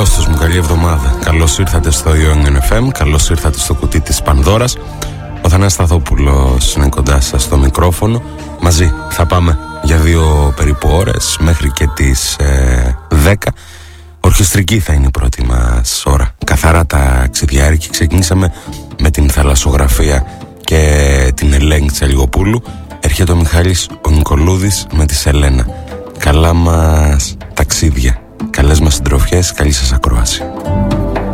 Καλώς μου, καλή εβδομάδα. Καλώς ήρθατε στο Ionian FM, καλώς ήρθατε στο κουτί της Πανδώρας. Ο Θανάσης Σταθόπουλος είναι κοντά σας στο μικρόφωνο. Μαζί θα πάμε για 2 περίπου ώρες μέχρι και τις 10. Ορχιστρική θα είναι η πρώτη μας ώρα. Καθαρά ταξιδιάρικη. Ξεκινήσαμε με την θαλασσογραφία και την Ελένη Τσαλιγοπούλου. Έρχεται ο Μιχάλης ο Νικολούδης με τη Σελένα. Καλά μας ταξίδια, καλές μας συντροφιές, καλή σας ακρόαση.